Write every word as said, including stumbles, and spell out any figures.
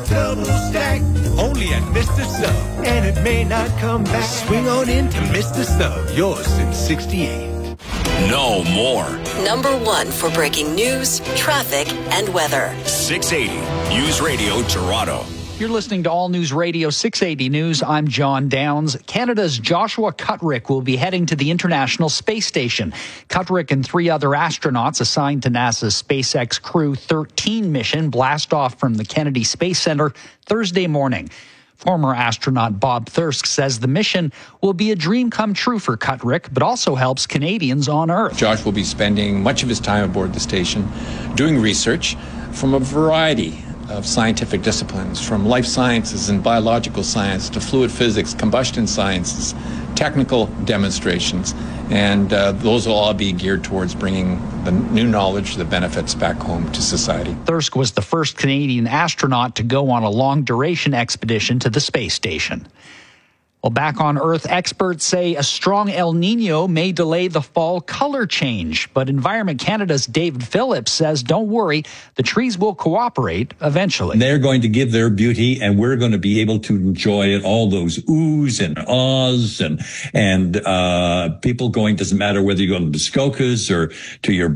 double stack, only at Mister Sub. And it may not come back. Swing on into Mister Sub, yours since sixty-eight. No more. Number one for breaking news, traffic, and weather. six eighty News Radio Toronto. You're listening to All News Radio six eighty News. I'm John Downs. Canada's Joshua Kutrick will be heading to the International Space Station. Kutrick and three other astronauts assigned to NASA's SpaceX Crew thirteen mission blast off from the Kennedy Space Center Thursday morning. Former astronaut Bob Thirsk says the mission will be a dream come true for Kutrick, but also helps Canadians on Earth. Josh will be spending much of his time aboard the station doing research from a variety of scientific disciplines, from life sciences and biological science to fluid physics, combustion sciences, technical demonstrations, and uh, those will all be geared towards bringing the new knowledge, the benefits back home to society. Thirsk was the first Canadian astronaut to go on a long-duration expedition to the space station. Well, back on Earth, experts say a strong El Nino may delay the fall color change. But Environment Canada's David Phillips says, don't worry, the trees will cooperate eventually. They're going to give their beauty, and we're going to be able to enjoy it, all those oohs and ahs, and, and uh, people going, doesn't matter whether you go to Muskokas or to your